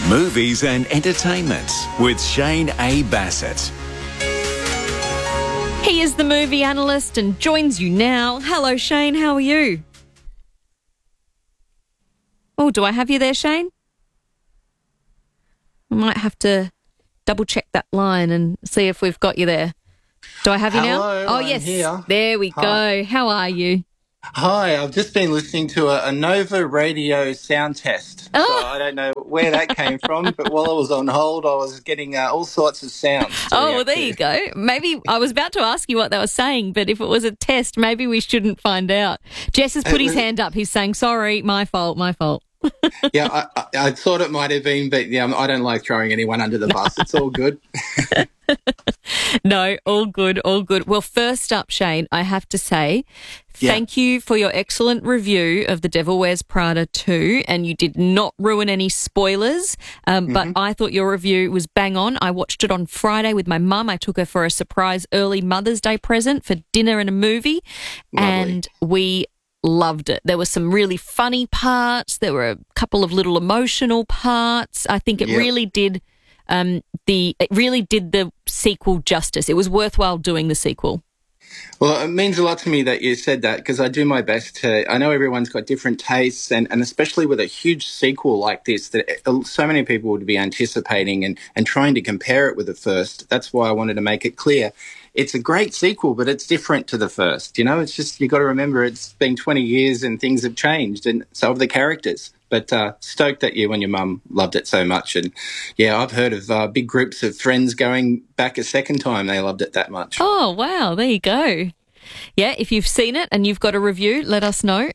Movies and entertainment with Shane A. Bassett. He is the movie analyst and joins you now. Hello, Shane. How are you? Oh, do I have you there, Shane? I might have to double check that line and see if we've got you there. Do I have you now? Oh, I'm yes. here. There we go. How are you? Hi, I've just been listening to a Nova radio sound test. Oh. So I don't know where that came from, but while I was on hold, I was getting all sorts of sounds. Oh, well, there you go. Maybe I was about to ask you what they were saying, but if it was a test, maybe we shouldn't find out. Jess has put his hand up. He's saying, sorry, my fault. Yeah, I thought it might have been, but yeah, I don't like throwing anyone under the bus. It's all good. No, all good. Well, first up, Shane, I have to say thank you for your excellent review of The Devil Wears Prada 2, and you did not ruin any spoilers, but I thought your review was bang on. I watched it on Friday with my mum. I took her for a surprise early Mother's Day present for dinner and a movie, and we loved it. There were some really funny parts. There were a couple of little emotional parts. I think it really did the sequel justice. It was worthwhile doing the sequel. Well, it means a lot to me that you said that, because I do my best to. I know everyone's got different tastes, and especially with a huge sequel like this, that so many people would be anticipating and trying to compare it with the first. That's why I wanted to make it clear. It's a great sequel, but it's different to the first. You know, it's just, you got to remember it's been 20 years and things have changed, and so have the characters. But stoked that you and your mum loved it so much. And, yeah, I've heard of big groups of friends going back a second time. They loved it that much. Oh, wow. There you go. Yeah, if you've seen it and you've got a review, let us know,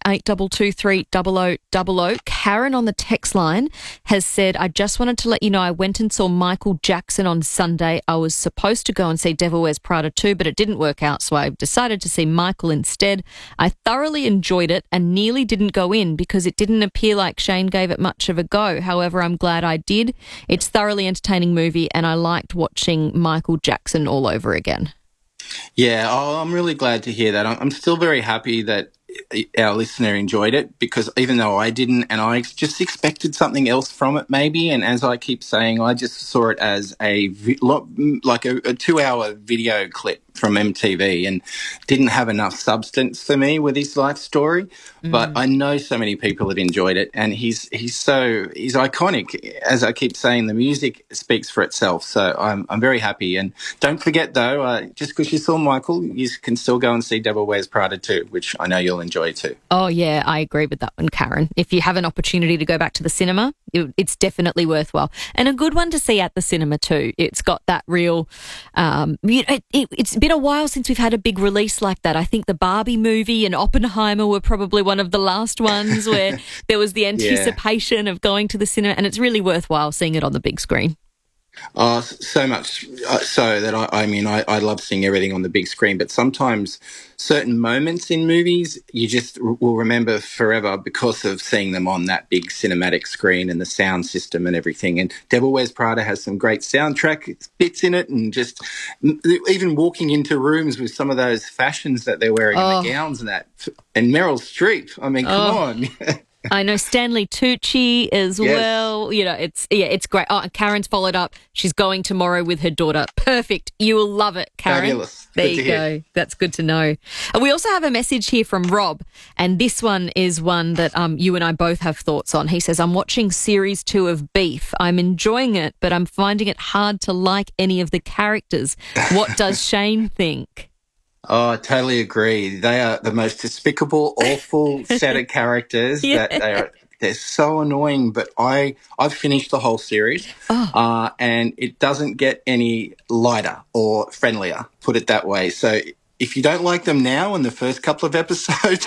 82230000. Karen on the text line has said, I just wanted to let you know I went and saw Michael Jackson on Sunday. I was supposed to go and see Devil Wears Prada 2, but it didn't work out, so I decided to see Michael instead. I thoroughly enjoyed it and nearly didn't go in because it didn't appear like Shane gave it much of a go. However, I'm glad I did. It's a thoroughly entertaining movie and I liked watching Michael Jackson all over again. Yeah, I'm really glad to hear that. I'm still very happy that our listener enjoyed it, because even though I didn't, and I just expected something else from it maybe, and as I keep saying, I just saw it as like a 2-hour video clip from MTV and didn't have enough substance for me with his life story. But I know so many people have enjoyed it, and he's iconic. As I keep saying, the music speaks for itself. So I'm very happy. And don't forget though, just because you saw Michael, you can still go and see Devil Wears Prada 2, which I know you'll enjoy too. Oh yeah, I agree with that one, Karen. If you have an opportunity to go back to the cinema, it's definitely worthwhile, and a good one to see at the cinema too. It's got that real. It's been a while since we've had a big release like that. I think the Barbie movie and Oppenheimer were probably one of the last ones where there was the anticipation of going to the cinema, and it's really worthwhile seeing it on the big screen. Oh, so much so that I love seeing everything on the big screen, but sometimes certain moments in movies you just will remember forever because of seeing them on that big cinematic screen and the sound system and everything. And Devil Wears Prada has some great soundtrack bits in it, and just even walking into rooms with some of those fashions that they're wearing and the gowns and that. And Meryl Streep, I mean, come on. I know Stanley Tucci as well. You know, it's great. Oh, and Karen's followed up. She's going tomorrow with her daughter. Perfect. You will love it, Karen. Fabulous. There you go. That's good to know. And we also have a message here from Rob, and this one is one that you and I both have thoughts on. He says, I'm watching series 2 of Beef. I'm enjoying it, but I'm finding it hard to like any of the characters. What does Shane think? Oh, I totally agree. They are the most despicable, awful set of characters that they're so annoying. But I've finished the whole series, and it doesn't get any lighter or friendlier, put it that way. So if you don't like them now in the first couple of episodes,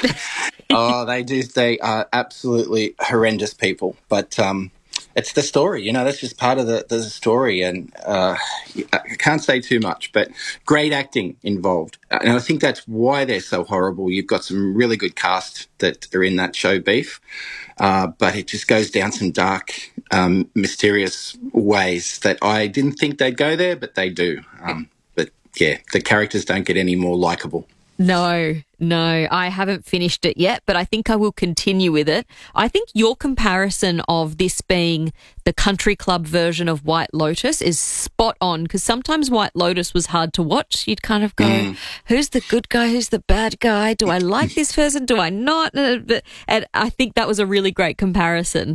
they are absolutely horrendous people. But it's the story, you know, that's just part of the story. And I can't say too much, but great acting involved. And I think that's why they're so horrible. You've got some really good cast that are in that show, Beef. But it just goes down some dark, mysterious ways that I didn't think they'd go there, but they do. But yeah, the characters don't get any more likeable. No, I haven't finished it yet, but I think I will continue with it. I think your comparison of this being the country club version of White Lotus is spot on, because sometimes White Lotus was hard to watch. You'd kind of go, who's the good guy? Who's the bad guy? Do I like this person? Do I not? And I think that was a really great comparison.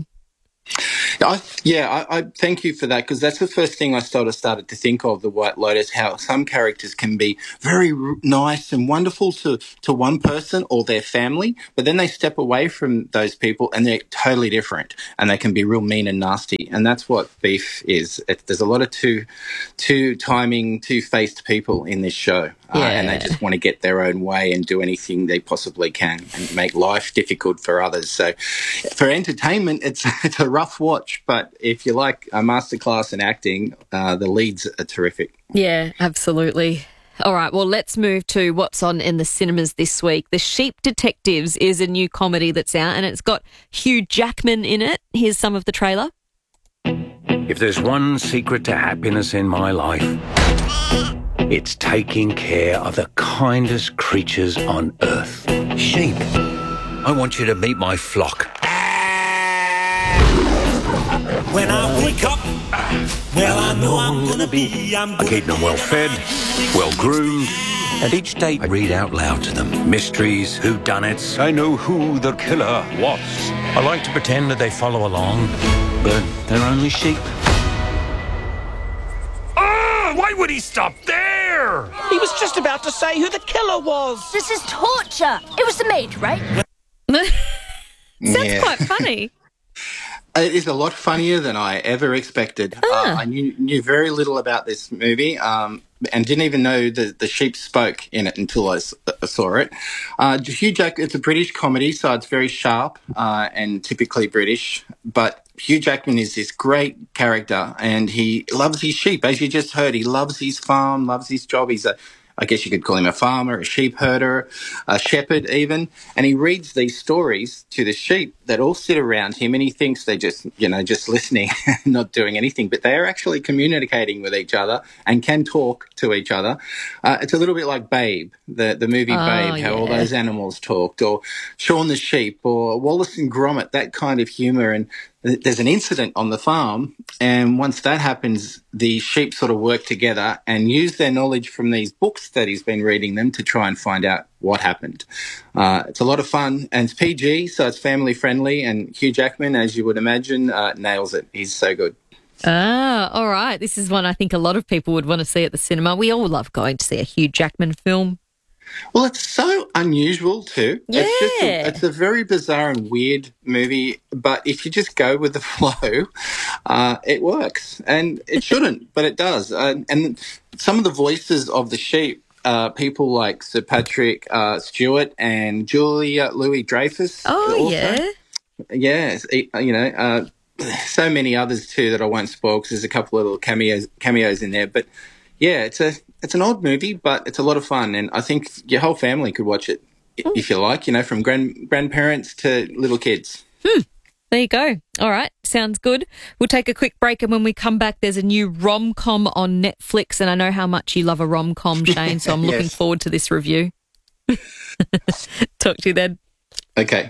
I thank you for that, because that's the first thing I started to think of, the White Lotus, how some characters can be very nice and wonderful to one person or their family, but then they step away from those people and they're totally different and they can be real mean and nasty. And that's what Beef is. There's a lot of two-faced people in this show, and they just want to get their own way and do anything they possibly can and make life difficult for others. So for entertainment, it's a rough watch, but if you like a masterclass in acting, the leads are terrific. Yeah, absolutely. All right, well, let's move to what's on in the cinemas this week. The Sheep Detectives is a new comedy that's out, and it's got Hugh Jackman in it. Here's some of the trailer. If there's one secret to happiness in my life, it's taking care of the kindest creatures on earth. Sheep. I want you to meet my flock. When I wake up, well, I know I'm gonna be. I keep them well fed, well groomed, and each day I read out loud to them mysteries, whodunits. I know who the killer was. I like to pretend that they follow along, but they're only sheep. Ah! Why would he stop there? He was just about to say who the killer was. This is torture. It was the maid, right? Sounds quite funny. It is a lot funnier than I ever expected. I knew very little about this movie and didn't even know the sheep spoke in it until I saw it. Hugh Jackman, it's a British comedy, so it's very sharp and typically British. But Hugh Jackman is this great character, and he loves his sheep. As you just heard, he loves his farm, loves his job. He's I guess you could call him a farmer, a sheep herder, a shepherd even. And he reads these stories to the sheep that all sit around him, and he thinks they're just listening, not doing anything, but they're actually communicating with each other and can talk to each other. It's a little bit like Babe, the movie Babe, how all those animals talked, or Shaun the Sheep, or Wallace and Gromit, that kind of humour. And there's an incident on the farm, and once that happens, the sheep sort of work together and use their knowledge from these books that he's been reading them to try and find out what happened. It's a lot of fun, and it's PG, so it's family friendly, and Hugh Jackman, as you would imagine, nails it. He's so good. All right. This is one I think a lot of people would want to see at the cinema. We all love going to see a Hugh Jackman film. Well, it's so unusual too. Yeah. It's a very bizarre and weird movie, but if you just go with the flow, it works. And it shouldn't, but it does. And some of the voices of the sheep, people like Sir Patrick Stewart and Julia Louis-Dreyfus. Oh, also. yeah. Yes, so many others too that I won't spoil because there's a couple of little cameos in there. But yeah, it's an odd movie, but it's a lot of fun, and I think your whole family could watch it if you like. From grandparents to little kids. There you go. All right, sounds good. We'll take a quick break, and when we come back, there's a new rom-com on Netflix, and I know how much you love a rom-com, Shane, so I'm looking forward to this review. Talk to you then. Okay.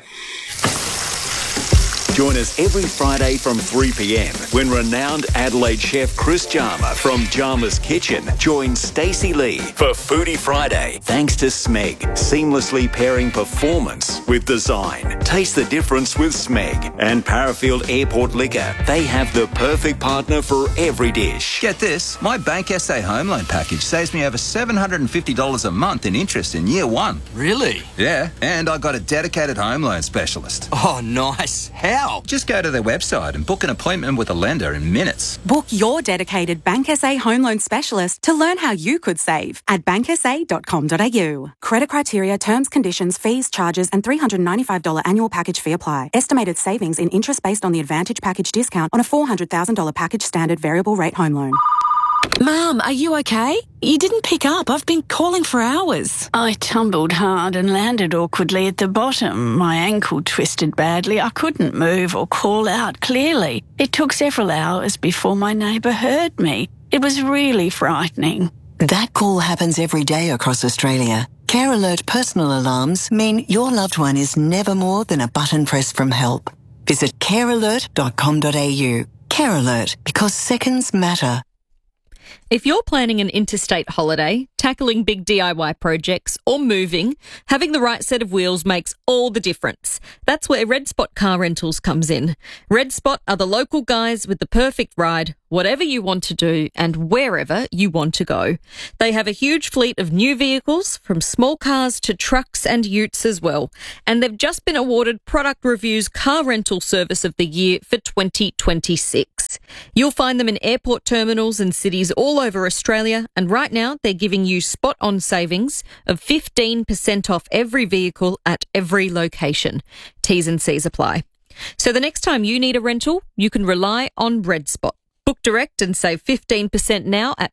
Join us every Friday from 3 p.m. when renowned Adelaide chef Chris Jarma from Jarma's Kitchen joins Stacey Lee for Foodie Friday. Thanks to Smeg, seamlessly pairing performance with design. Taste the difference with Smeg and Parafield Airport Liquor. They have the perfect partner for every dish. Get this, my Bank SA home loan package saves me over $750 a month in interest in year one. Really? Yeah, and I got a dedicated home loan specialist. Oh, nice. How? Just go to their website and book an appointment with a lender in minutes. Book your dedicated Bank SA home loan specialist to learn how you could save at banksa.com.au. Credit criteria, terms, conditions, fees, charges and $395 annual package fee apply. Estimated savings in interest based on the Advantage package discount on a $400,000 package standard variable rate home loan. Mum, are you okay? You didn't pick up. I've been calling for hours. I tumbled hard and landed awkwardly at the bottom. My ankle twisted badly. I couldn't move or call out clearly. It took several hours before my neighbour heard me. It was really frightening. That call happens every day across Australia. Care Alert personal alarms mean your loved one is never more than a button press from help. Visit carealert.com.au. Care Alert, because seconds matter. If you're planning an interstate holiday, tackling big DIY projects, or moving, having the right set of wheels makes all the difference. That's where Red Spot Car Rentals comes in. Red Spot are the local guys with the perfect ride, whatever you want to do and wherever you want to go. They have a huge fleet of new vehicles, from small cars to trucks and utes as well. And they've just been awarded Product Review's Car Rental Service of the Year for 2026. You'll find them in airport terminals and cities all over Australia, and right now they're giving you spot-on savings of 15% off every vehicle at every location. T's and C's apply. So the next time you need a rental, you can rely on Red Spot. Book direct and save 15% now at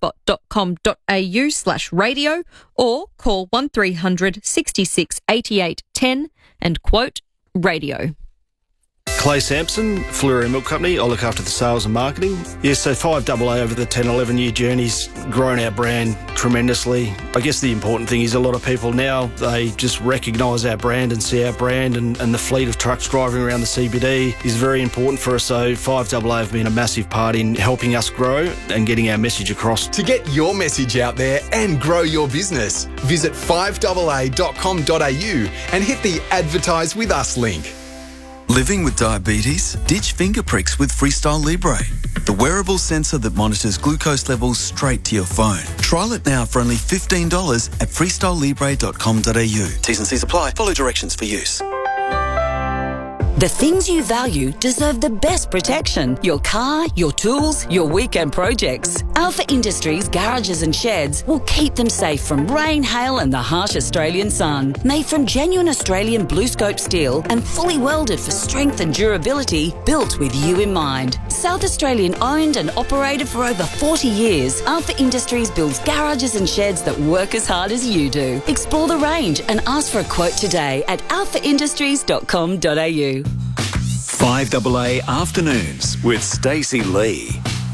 redspot.com.au/radio or call 1300 66 88 10 and quote radio. Clay Sampson, Fleury Milk Company. I look after the sales and marketing. Yeah, so 5AA over the 10, 11-year journey's grown our brand tremendously. I guess the important thing is a lot of people now, they just recognise our brand and see our brand, and the fleet of trucks driving around the CBD is very important for us. So 5AA have been a massive part in helping us grow and getting our message across. To get your message out there and grow your business, visit 5AA.com.au and hit the Advertise With Us link. Living with diabetes? Ditch finger pricks with Freestyle Libre, the wearable sensor that monitors glucose levels straight to your phone. Trial it now for only $15 at freestylelibre.com.au. T's and C's apply. Follow directions for use. The things you value deserve the best protection. Your car, your tools, your weekend projects. Alpha Industries garages and sheds will keep them safe from rain, hail and the harsh Australian sun. Made from genuine Australian blue scope steel and fully welded for strength and durability, built with you in mind. South Australian owned and operated for over 40 years, Alpha Industries builds garages and sheds that work as hard as you do. Explore the range and ask for a quote today at alphaindustries.com.au. 5AA Afternoons with Stacey Lee.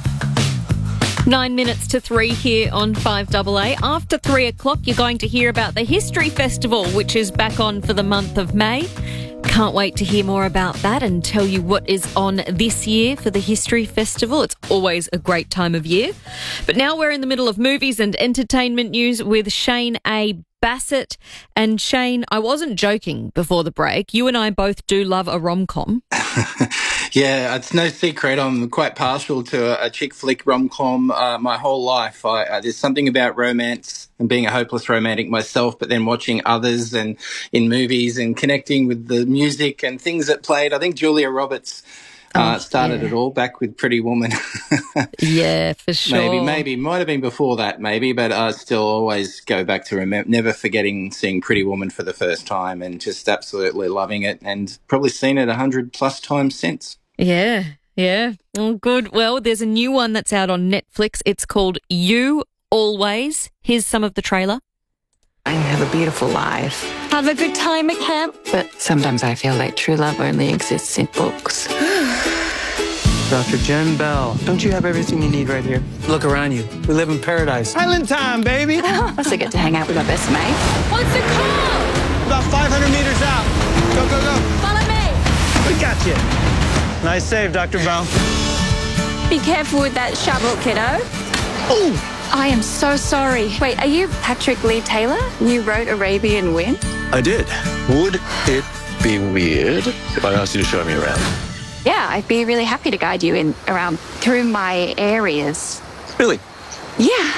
9 minutes to 3 here on 5AA. After 3 o'clock, you're going to hear about the History Festival, which is back on for the month of May. Can't wait to hear more about that and tell you what is on this year for the History Festival. It's always a great time of year. But now we're in the middle of movies and entertainment news with Shane A. Bassett. And Shane, I wasn't joking before the break. You and I both do love a rom-com. Yeah, it's no secret. I'm quite partial to a chick flick rom-com my whole life. There's something about romance and being a hopeless romantic myself, but then watching others and in movies and connecting with the music and things that played. I think Julia Roberts started it all back with Pretty Woman. Yeah, for sure. Maybe might have been before that, but I still always go back to never forgetting seeing Pretty Woman for the first time and just absolutely loving it, and probably seen it 100+ times since. Yeah. Oh, good. Well, there's a new one that's out on Netflix. It's called You Always. Here's some of the trailer. I have a beautiful life. Have a good time at camp. But sometimes I feel like true love only exists in books. Dr. Jen Bell, don't you have everything you need right here? Look around you. We live in paradise. Island time, baby! I also get to hang out with my best mate. What's the call? About 500 meters out. Go, go, go. Follow me. We got you. Nice save, Dr. Bell. Be careful with that shovel, kiddo. Ooh! I am so sorry. Wait, are you Patrick Lee Taylor? You wrote Arabian Wind? I did. Would it be weird if I asked you to show me around? Yeah, I'd be really happy to guide you around through my areas. Really? Yeah.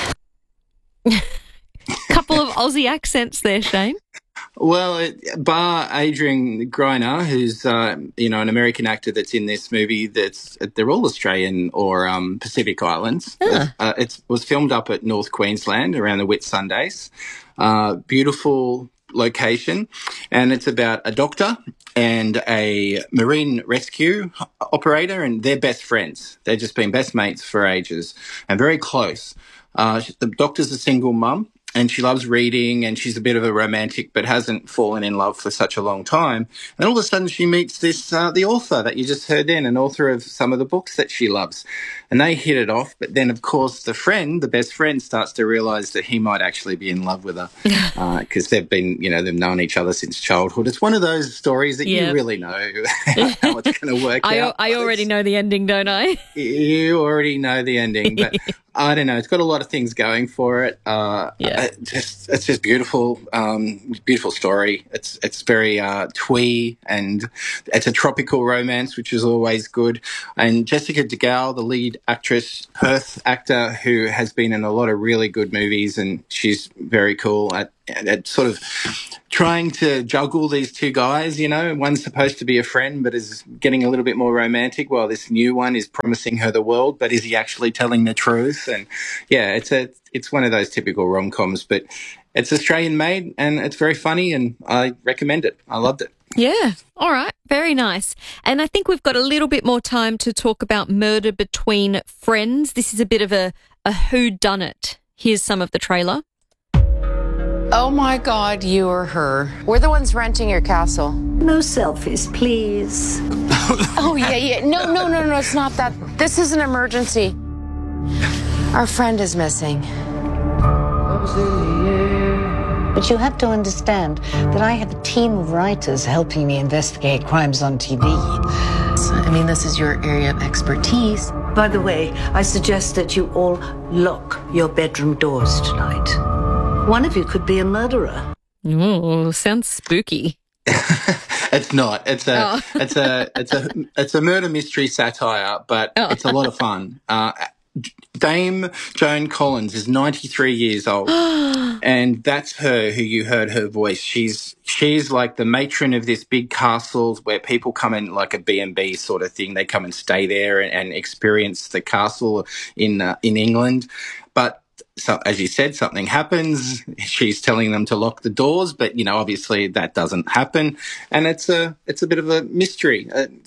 Couple of Aussie accents there, Shane. Well, bar Adrian Griner, who's an American actor that's in this movie. They're all Australian or Pacific Islands. It was filmed up at North Queensland around the Whitsundays. Beautiful location, and it's about a doctor and a marine rescue operator, and they're best friends. They've just been best mates for ages and very close. The doctor's a single mum, and she loves reading, and she's a bit of a romantic but hasn't fallen in love for such a long time. And all of a sudden she meets this the author that you just heard then, an author of some of the books that she loves. And they hit it off, but then, of course, the best friend, starts to realise that he might actually be in love with her because they've known each other since childhood. It's one of those stories that you really know how it's going to work out. I already know the ending, don't I? You already know the ending, but I don't know. It's got a lot of things going for it. It's just beautiful, beautiful story. It's very twee, and it's a tropical romance, which is always good. And Jessica DeGale, the lead actress, Perth actor, who has been in a lot of really good movies, and she's very cool at sort of trying to juggle these two guys, One's supposed to be a friend but is getting a little bit more romantic, while this new one is promising her the world, but is he actually telling the truth? And it's one of those typical rom-coms, but it's Australian made and it's very funny, and I recommend it. I loved it. Yeah. All right. Very nice. And I think we've got a little bit more time to talk about Murder Between Friends. This is a bit of a whodunit. Here's some of the trailer. Oh my God, you or her. We're the ones renting your castle. No selfies, please. Oh, yeah. No, it's not that. This is an emergency. Our friend is missing. But you have to understand that I have a team of writers helping me investigate crimes on TV. I mean, this is your area of expertise. By the way, I suggest that you all lock your bedroom doors tonight. One of you could be a murderer. Oh, sounds spooky. It's not. It's a murder mystery satire, but it's a lot of fun. Dame Joan Collins is 93 years old, and that's her who you heard her voice. She's like the matron of this big castle where people come in, like a B&B sort of thing. They come and stay there and experience the castle in England. But so, as you said, something happens. She's telling them to lock the doors, but obviously that doesn't happen, and it's a bit of a mystery.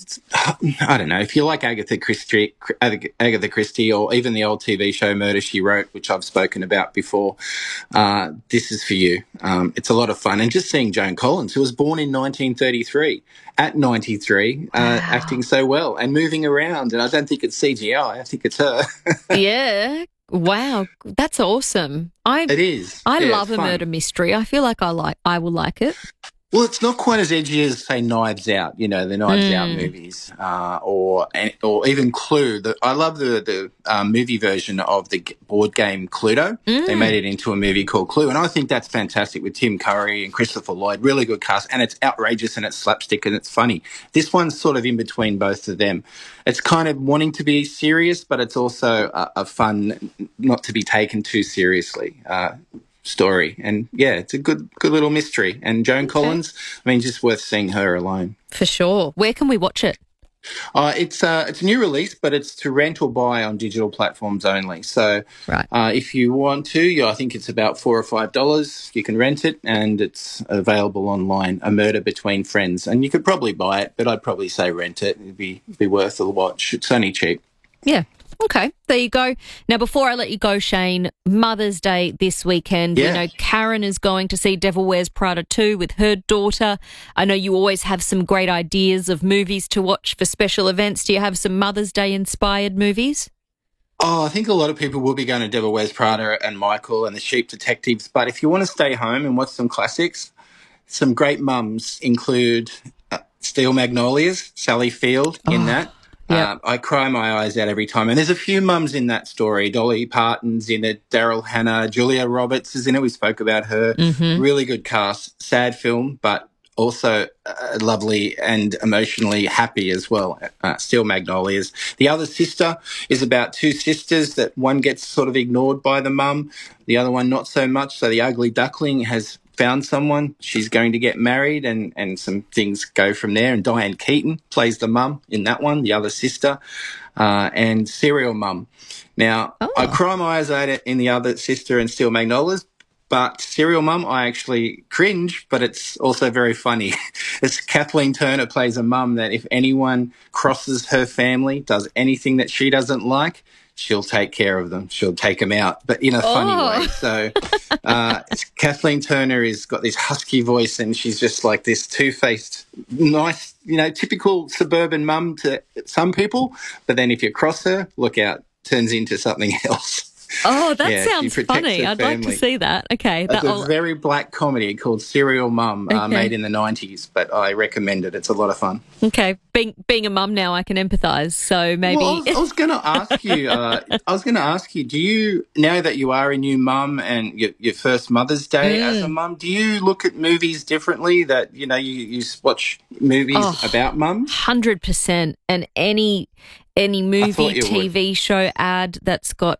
I don't know if you like Agatha Christie, or even the old TV show Murder, She Wrote, which I've spoken about before. This is for you. It's a lot of fun, and just seeing Joan Collins, who was born in 1933, at 93, acting so well and moving around, and I don't think it's CGI. I think it's her. Yeah. Wow, that's awesome. It is. I love a murder mystery. I feel like I will like it. Well, it's not quite as edgy as, say, Knives Out, the Knives Out movies, or even Clue. I love the movie version of the board game Cluedo. They made it into a movie called Clue, and I think that's fantastic with Tim Curry and Christopher Lloyd. Really good cast, and it's outrageous and it's slapstick and it's funny. This one's sort of in between both of them. It's kind of wanting to be serious, but it's also a fun, not to be taken too seriously story. And it's a good little mystery. And Joan Collins, just worth seeing her alone. For sure. Where can we watch it? It's a new release, but it's to rent or buy on digital platforms only. So if you want to, I think it's about $4 or $5. You can rent it, and it's available online. A Murder Between Friends, and you could probably buy it, but I'd probably say rent it. It'd be worth a watch. It's only cheap. Yeah. Okay, there you go. Now, before I let you go, Shane, Mother's Day this weekend. Yeah. You know, Karen is going to see Devil Wears Prada 2 with her daughter. I know you always have some great ideas of movies to watch for special events. Do you have some Mother's Day inspired movies? Oh, I think a lot of people will be going to Devil Wears Prada and Michael and the Sheep Detectives. But if you want to stay home and watch some classics, some great mums include Steel Magnolias, Sally Field in that. Yep. I cry my eyes out every time. And there's a few mums in that story. Dolly Parton's in it, Daryl Hannah, Julia Roberts is in it. We spoke about her. Mm-hmm. Really good cast. Sad film, but also lovely and emotionally happy as well. Steel Magnolias. The Other Sister is about two sisters that one gets sort of ignored by the mum, the other one not so much. So the ugly duckling has found someone. She's going to get married, and some things go from there. And Diane Keaton plays the mum in that one, The Other Sister, and Serial Mum. Now, I cry my eyes out in The Other Sister and Steel Magnolias, but Serial Mum, I actually cringe, but it's also very funny. It's Kathleen Turner plays a mum that if anyone crosses her family, does anything that she doesn't like, she'll take care of them. She'll take them out, but in a funny way. So Kathleen Turner has got this husky voice, and she's just like this two-faced, nice, typical suburban mum to some people. But then if you cross her, look out, turns into something else. Oh, that sounds funny. I'd like to see that. Okay. It's a very black comedy called Serial Mum, made in the 90s, but I recommend it. It's a lot of fun. Okay. Being a mum now, I can empathise, so maybe... Well, I was going to ask you, do you, now that you are a new mum and your first Mother's Day as a mum, do you look at movies differently that, you watch movies about mums? 100%. And any movie, TV show ad that's got...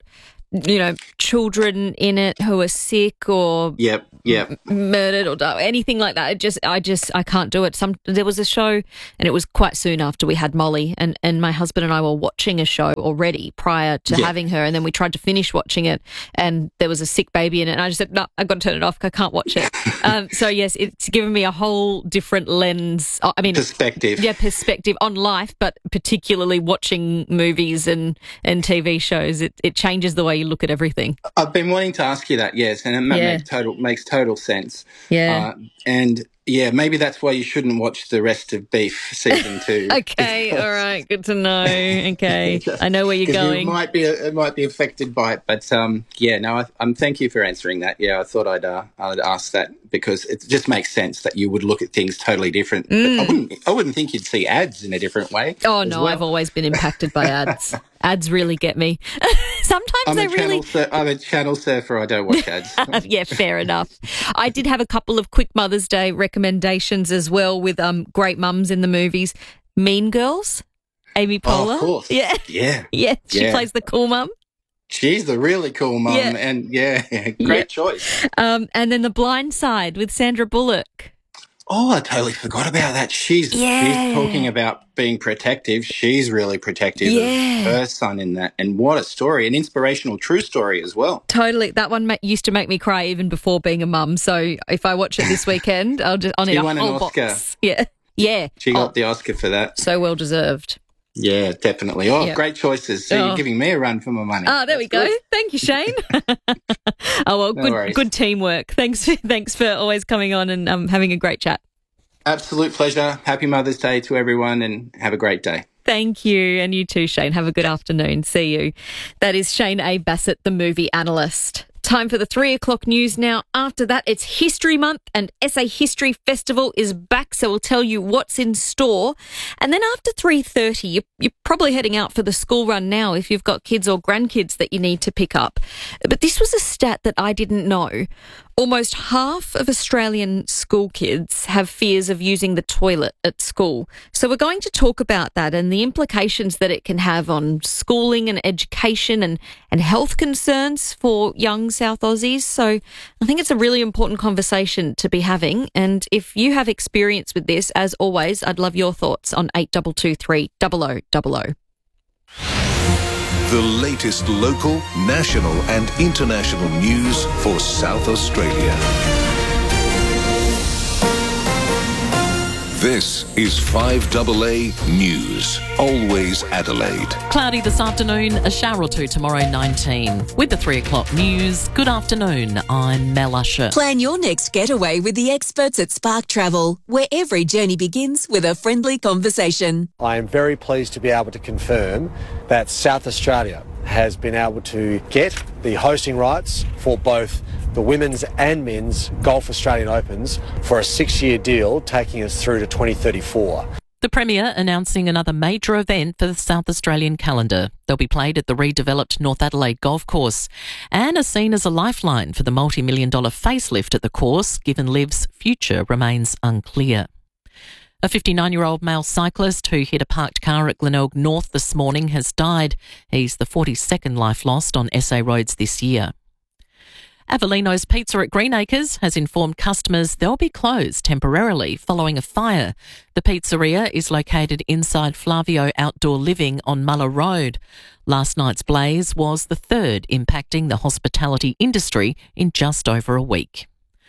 children in it who are sick or murdered or anything like that. I can't do it. There was a show, and it was quite soon after we had Molly, and my husband and I were watching a show already prior to having her, and then we tried to finish watching it, and there was a sick baby in it, and I just said, no, I've got to turn it off. I can't watch it. So yes, it's given me a whole different lens. Perspective. Yeah, perspective on life, but particularly watching movies and TV shows. It changes the way you look at everything. I've been wanting to ask you that, yes, and it makes total sense. Yeah. Maybe that's why you shouldn't watch the rest of Beef season 2. Okay, all right, good to know. Okay, I know where you're going. It might be affected by it, but thank you for answering that. Yeah, I thought I'd ask that because it just makes sense that you would look at things totally different. I wouldn't think you'd see ads in a different way. Oh no, well. I've always been impacted by ads. Ads really get me. Sometimes I'm a channel surfer. I don't watch ads. Yeah, fair enough. I did have a couple of quick Mother's Day recommendations as well with great mums in the movies. Mean Girls, Amy Poehler. Oh, of course. Yeah. She plays the cool mum. She's the really cool mum, and great choice. And then The Blind Side with Sandra Bullock. Oh, I totally forgot about that. She's talking about being protective. She's really protective of her son in that. And what a story, an inspirational true story as well. Totally. That one used to make me cry even before being a mum. So if I watch it this weekend, I'll need a whole box. Yeah. She got the Oscar for that. So well deserved. Yeah, definitely. Great choices. So you're giving me a run for my money. Oh, there we go. Good. Thank you, Shane. Good teamwork. Thanks for always coming on and having a great chat. Absolute pleasure. Happy Mother's Day to everyone and have a great day. Thank you. And you too, Shane. Have a good afternoon. See you. That is Shane A. Bassett, the movie analyst. Time for the 3 o'clock news now. After that, it's History Month and SA History Festival is back, so we'll tell you what's in store. And then after 3:30, you're probably heading out for the school run now if you've got kids or grandkids that you need to pick up. But this was a stat that I didn't know. Almost half of Australian school kids have fears of using the toilet at school. So we're going to talk about that and the implications that it can have on schooling and education and health concerns for young South Aussies. So I think it's a really important conversation to be having. And if you have experience with this, as always, I'd love your thoughts on 8223 0000. The latest local, national and international news for South Australia. This is 5AA News. Always Adelaide. Cloudy this afternoon, a shower or two tomorrow, 19. With the 3 o'clock news, good afternoon, I'm Mel Usher. Plan your next getaway with the experts at Spark Travel, where every journey begins with a friendly conversation. I am very pleased to be able to confirm that South Australia has been able to get the hosting rights for both the Women's and Men's Golf Australian Opens for a 6-year deal taking us through to 2034. The Premier announcing another major event for the South Australian calendar. They'll be played at the redeveloped North Adelaide Golf Course and are seen as a lifeline for the multi-million-dollar facelift at the course, given LIV's future remains unclear. A 59-year-old male cyclist who hit a parked car at Glenelg North this morning has died. He's the 42nd life lost on SA roads this year. Avellino's Pizza at Greenacres has informed customers they'll be closed temporarily following a fire. The pizzeria is located inside Flavio Outdoor Living on Muller Road. Last night's blaze was the third impacting the hospitality industry in just over a week.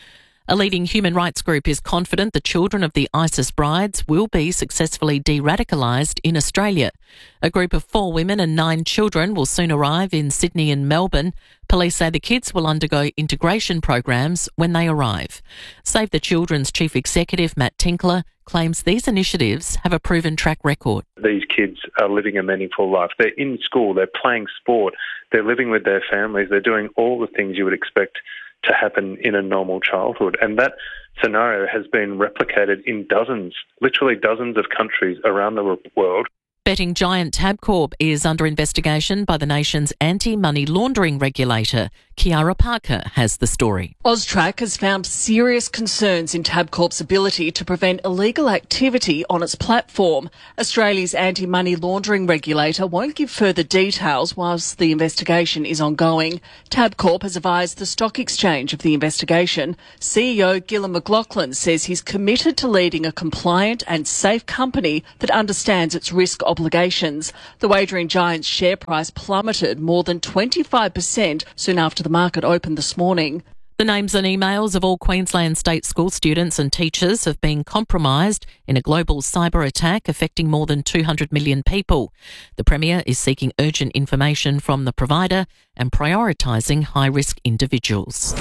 A leading human rights group is confident the children of the ISIS brides will be successfully de-radicalised in Australia. A group of 4 women and 9 children will soon arrive in Sydney and Melbourne. Police say the kids will undergo integration programs when they arrive. Save the Children's Chief Executive, Matt Tinkler, claims these initiatives have a proven track record. These kids are living a meaningful life. They're in school, they're playing sport, they're living with their families, they're doing all the things you would expect to happen in a normal childhood. And that scenario has been replicated in literally dozens of countries around the world. Betting giant Tabcorp is under investigation by the nation's anti-money laundering regulator. Kiara Parker has the story. AUSTRAC has found serious concerns in Tabcorp's ability to prevent illegal activity on its platform. Australia's anti-money laundering regulator won't give further details whilst the investigation is ongoing. Tabcorp has advised the stock exchange of the investigation. CEO Gillon McLachlan says he's committed to leading a compliant and safe company that understands its risk obligations. The wagering giant's share price plummeted more than 25% soon after the market opened this morning. The names and emails of all Queensland state school students and teachers have been compromised in a global cyber attack affecting more than 200 million people. The Premier is seeking urgent information from the provider and prioritising high-risk individuals.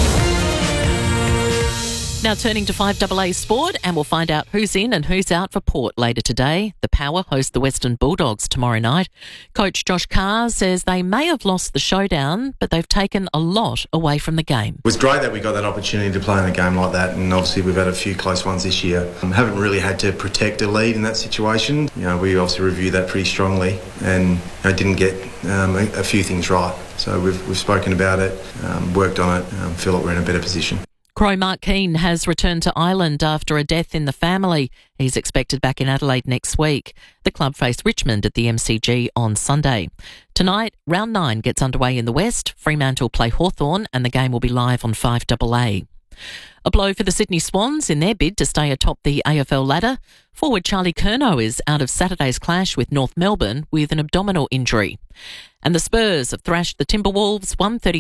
Now turning to 5AA Sport, and we'll find out who's in and who's out for Port later today. The Power host the Western Bulldogs tomorrow night. Coach Josh Carr says they may have lost the showdown, but they've taken a lot away from the game. It was great that we got that opportunity to play in a game like that, and obviously we've had a few close ones this year. Haven't really had to protect a lead in that situation. We obviously reviewed that pretty strongly and didn't get a few things right. So we've spoken about it, worked on it, feel that we're in a better position. Crow Mark Keane has returned to Ireland after a death in the family. He's expected back in Adelaide next week. The club faced Richmond at the MCG on Sunday. Tonight, round 9 gets underway in the West. Fremantle play Hawthorn and the game will be live on 5AA. A blow for the Sydney Swans in their bid to stay atop the AFL ladder. Forward Charlie Curnow is out of Saturday's clash with North Melbourne with an abdominal injury. And the Spurs have thrashed the Timberwolves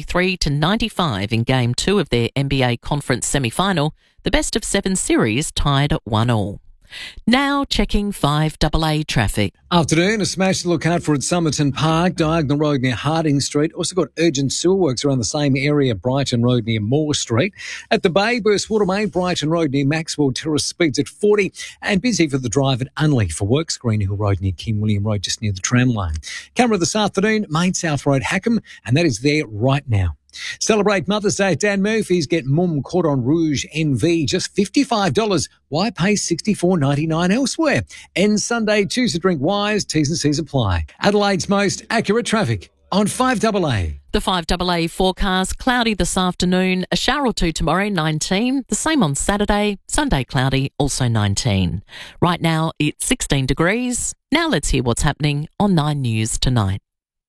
133-95 in Game 2 of their NBA Conference semi-final. The best of 7 series tied at 1-1. Now checking 5AA traffic. Afternoon, a smash to look out for at Somerton Park, Diagonal Road near Harding Street. Also got urgent sewer works around the same area, Brighton Road near Moore Street. At the Bay, Burst Water Main, Brighton Road near Maxwell Terrace, speeds at 40. And busy for the drive at Unley for works, Green Hill Road near King William Road, just near the tram line. Camera this afternoon, Main South Road, Hackham, and that is there right now. Celebrate Mother's Day at Dan Murphy's. Get Mum Cordon Rouge NV, just $55. Why pay $64.99 elsewhere? And Sunday, choose to drink wise. T's and C's apply. Adelaide's most accurate traffic on 5AA. The 5AA forecast, cloudy this afternoon, a shower or two tomorrow, 19. The same on Saturday, Sunday cloudy, also 19. Right now, it's 16 degrees. Now let's hear what's happening on 9 News tonight.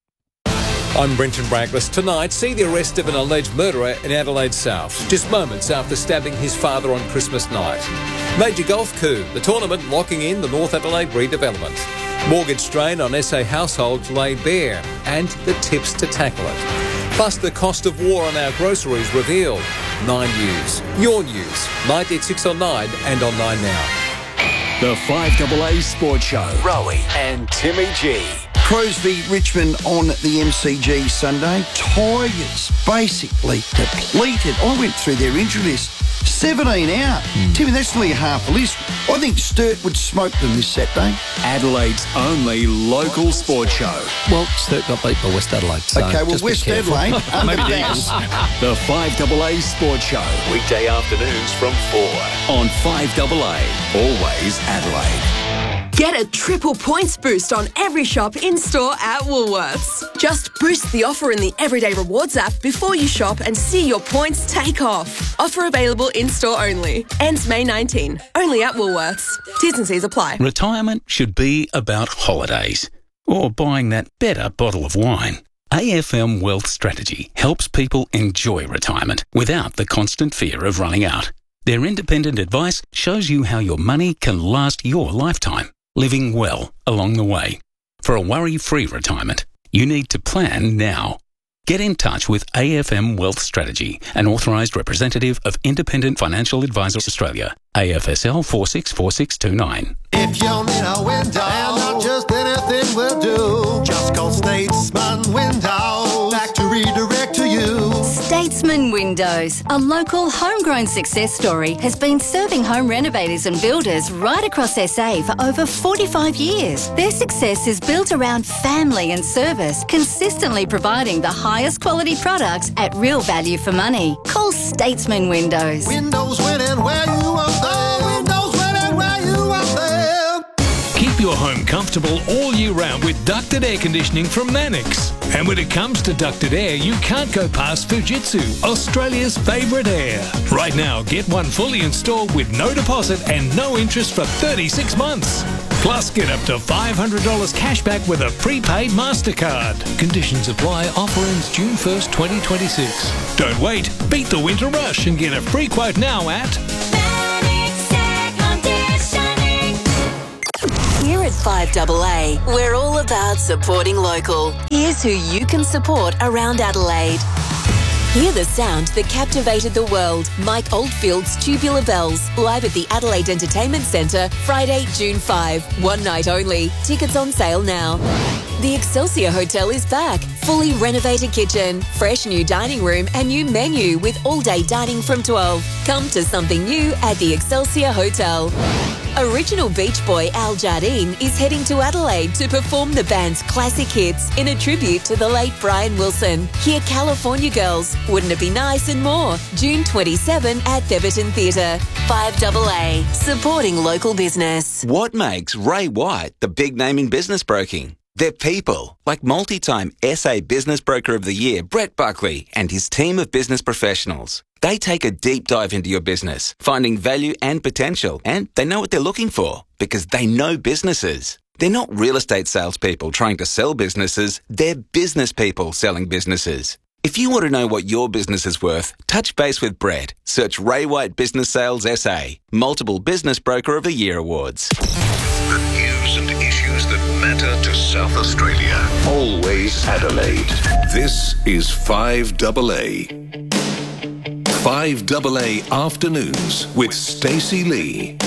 I'm Brenton Braglis. Tonight, see the arrest of an alleged murderer in Adelaide South, just moments after stabbing his father on Christmas night. Major golf coup, the tournament locking in the North Adelaide redevelopment. Mortgage strain on SA households laid bare, and the tips to tackle it. Plus, the cost of war on our groceries revealed. 9 News. Your news. 9 at 6 on 9 and on 9 now. The 5AA Sports Show. Rowie and Timmy G. Crows v Richmond on the MCG Sunday. Tigers basically depleted. I went through their injury list. 17 out. Timmy, that's nearly half a list. I think Sturt would smoke them this Saturday. Adelaide's only local sports show. Well, Sturt got beat by West Adelaide. So okay, well, West Adelaide, maybe the 5AA Sports Show. Weekday afternoons from 4 on 5AA. Always Adelaide. Get a triple points boost on every shop in-store at Woolworths. Just boost the offer in the Everyday Rewards app before you shop and see your points take off. Offer available in-store only. Ends May 19. Only at Woolworths. T's and C's apply. Retirement should be about holidays or buying that better bottle of wine. AFM Wealth Strategy helps people enjoy retirement without the constant fear of running out. Their independent advice shows you how your money can last your lifetime, living well along the way. For a worry-free retirement, you need to plan now. Get in touch with AFM Wealth Strategy, an authorised representative of Independent Financial Advisors Australia. AFSL 464629. If you need a window, and not just anything will do, just call Statesman Windows back to redirect to you. Statesman Windows, a local homegrown success story, has been serving home renovators and builders right across SA for over 45 years. Their success is built around family and service, consistently providing the highest quality products at real value for money. Call Statesman Windows. Windows winning where you want them. Windows winning where you want them. Keep your home comfortable all year round with ducted air conditioning from Mannix. And when it comes to ducted air, you can't go past Fujitsu, Australia's favourite air. Right now, get one fully installed with no deposit and no interest for 36 months. Plus, get up to $500 cash back with a prepaid MasterCard. Conditions apply. Offer ends June 1st, 2026. Don't wait. Beat the winter rush and get a free quote now at... Here at 5AA, we're all about supporting local. Here's who you can support around Adelaide. Hear the sound that captivated the world. Mike Oldfield's Tubular Bells, live at the Adelaide Entertainment Centre, Friday, June 5. One night only. Tickets on sale now. The Excelsior Hotel is back. Fully renovated kitchen, fresh new dining room and new menu with all-day dining from 12. Come to something new at the Excelsior Hotel. Original Beach Boy Al Jardine is heading to Adelaide to perform the band's classic hits in a tribute to the late Brian Wilson. Hear California Girls, Wouldn't It Be Nice and more. June 27 at Theberton Theatre. 5AA, supporting local business. What makes Ray White the big name in business broking? They're people, like multi-time SA Business Broker of the Year, Brett Buckley, and his team of business professionals. They take a deep dive into your business, finding value and potential, and they know what they're looking for because they know businesses. They're not real estate salespeople trying to sell businesses, they're business people selling businesses. If you want to know what your business is worth, touch base with Brett. Search Ray White Business Sales SA, multiple Business Broker of the Year awards. The news and issues that matter to South Australia. Always Adelaide. This is 5AA. 5AA Afternoons with Stacey Lee.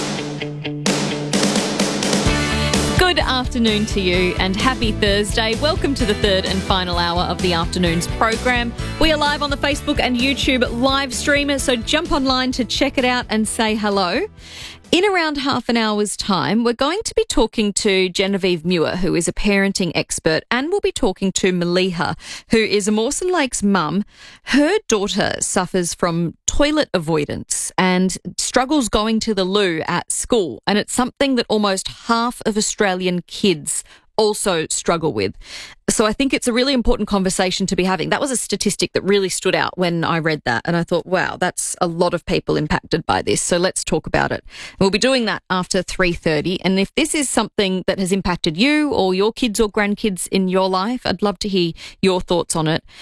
Good afternoon to you and happy Thursday. Welcome to the third and final hour of the afternoon's program. We are live on the Facebook and YouTube live streamer, so jump online to check it out and say hello. In around half an hour's time, we're going to be talking to Genevieve Muir, who is a parenting expert, and we'll be talking to Maliha, who is a Mawson Lakes mum. Her daughter suffers from toilet avoidance and struggles going to the loo at school, and it's something that almost half of Australian kids also struggle with. So I think it's a really important conversation to be having. That was a statistic that really stood out when I read that, and I thought, wow, that's a lot of people impacted by this. So let's talk about it. We'll be doing that after 3:30, and if this is something that has impacted you or your kids or grandkids in your life, I'd love to hear your thoughts on it.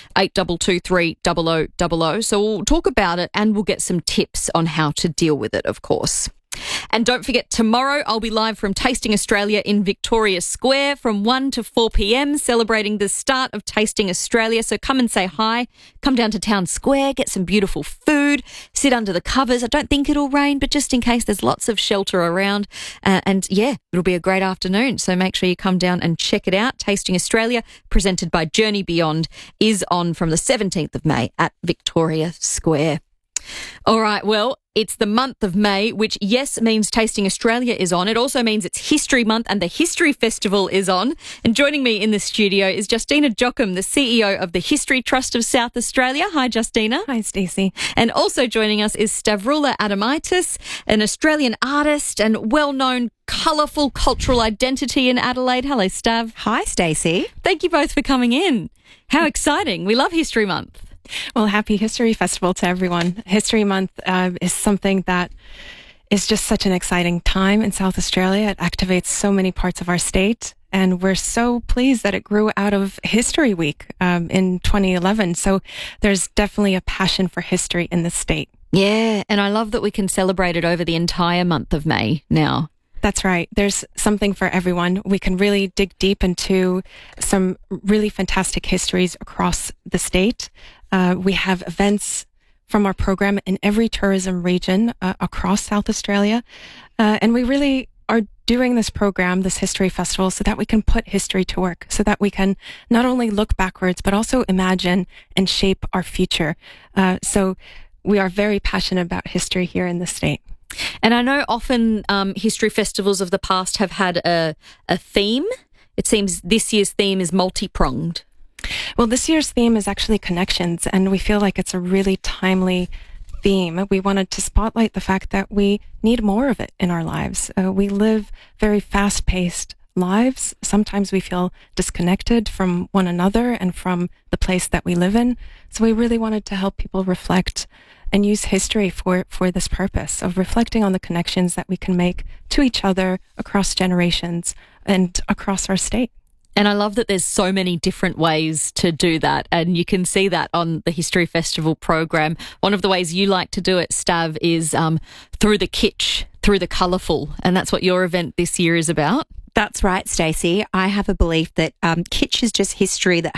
8223 0000. So we'll talk about it and we'll get some tips on how to deal with it, of course. And don't forget, tomorrow I'll be live from Tasting Australia in Victoria Square from 1 to 4 p.m, celebrating the start of Tasting Australia. So come and say hi, come down to Town Square, get some beautiful food, sit under the covers. I don't think it'll rain, but just in case, there's lots of shelter around. And yeah, it'll be a great afternoon. So make sure you come down and check it out. Tasting Australia, presented by Journey Beyond, is on from the 17th of May at Victoria Square. All right, well, it's the month of May, which, yes, means Tasting Australia is on. It also means it's History Month and the History Festival is on. And joining me in the studio is Justina Jochum, the CEO of the History Trust of South Australia. Hi, Justina. Hi, Stacey. And also joining us is Stavroula Adamaitis, an Australian artist and well-known colourful cultural identity in Adelaide. Hello, Stav. Hi, Stacey. Thank you both for coming in. How exciting. We love History Month. Well, happy History Festival to everyone. History Month is something that is just such an exciting time in South Australia. It activates so many parts of our state, and we're so pleased that it grew out of History Week in 2011. So there's definitely a passion for history in the state. Yeah, and I love that we can celebrate it over the entire month of May now. That's right. There's something for everyone. We can really dig deep into some really fantastic histories across the state. We have events from our program in every tourism region across South Australia. And we really are doing this program, this history festival, so that we can put history to work, so that we can not only look backwards, but also imagine and shape our future. So we are very passionate about history here in the state. And I know often history festivals of the past have had a theme. It seems this year's theme is multi-pronged. Well, this year's theme is actually connections, and we feel like it's a really timely theme. We wanted to spotlight the fact that we need more of it in our lives. We live very fast-paced lives. Sometimes we feel disconnected from one another and from the place that we live in. So we really wanted to help people reflect and use history for this purpose of reflecting on the connections that we can make to each other across generations and across our state. And I love that there's so many different ways to do that, and you can see that on the History Festival program. One of the ways you like to do it, Stav, is through the kitsch, through the colourful, and that's what your event this year is about. That's right, Stacey. I have a belief that kitsch is just history that